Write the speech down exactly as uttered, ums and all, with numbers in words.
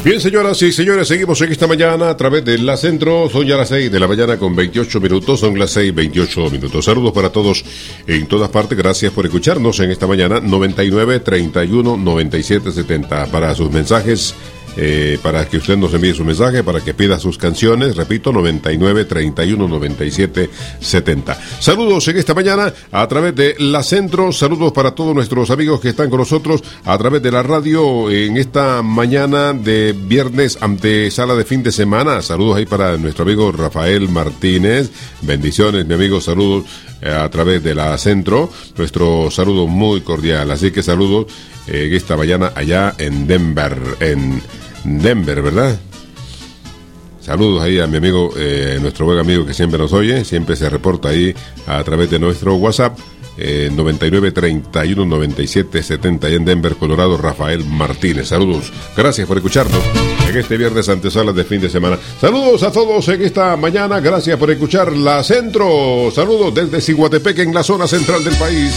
Bien, señoras y señores, seguimos en esta mañana a través de La Centro. Son ya las seis de la mañana con veintiocho minutos, son las seis veintiocho minutos. Saludos para todos en todas partes, gracias por escucharnos en esta mañana. Noventa y nueve, treinta y uno, noventa y siete, setenta para sus mensajes. Eh, para que usted nos envíe su mensaje, para que pida sus canciones, repito, noventa y nueve, treinta y uno, noventa y siete, setenta. Saludos en esta mañana a través de La Centro, saludos para todos nuestros amigos que están con nosotros a través de la radio en esta mañana de viernes antesala de fin de semana. Saludos ahí para nuestro amigo Rafael Martínez, bendiciones mi amigo, saludos eh, a través de La Centro, nuestro saludo muy cordial, así que saludos eh, esta mañana allá en Denver, en Denver, ¿verdad? Saludos ahí a mi amigo, eh, nuestro buen amigo que siempre nos oye, siempre se reporta ahí a través de nuestro WhatsApp, eh, noventa y nueve, treinta y uno, noventa y siete, setenta, y en Denver, Colorado, Rafael Martínez. Saludos, gracias por escucharnos en este viernes antesala de fin de semana. Saludos a todos en esta mañana, gracias por escuchar La Centro. Saludos desde Ciguatepec, en la zona central del país.